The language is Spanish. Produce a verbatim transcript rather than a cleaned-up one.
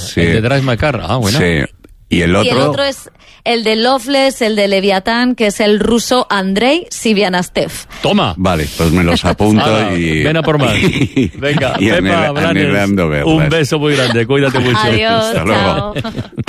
Sí. El de Drive My Car. Ah, bueno. Sí. Y el otro... Y el otro es el de Loveless, el de Leviatán, que es el ruso Andrei Sivianastev. Toma. Vale, pues me los apunto Ahora, y... ven a por más. Venga, y Pepa anhel- Blanes, anhelando verlas. un beso muy grande, cuídate mucho. Adiós, Hasta luego. chao.